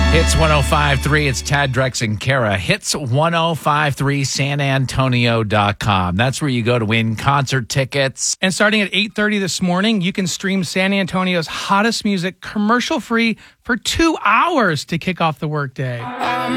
Hits 105.3, it's Tad, Drex, and Kara. Hits 105.3, sanantonio.com. That's where you go to win concert tickets. And starting at 8:30 this morning, you can stream San Antonio's hottest music commercial-free for 2 hours to kick off the workday.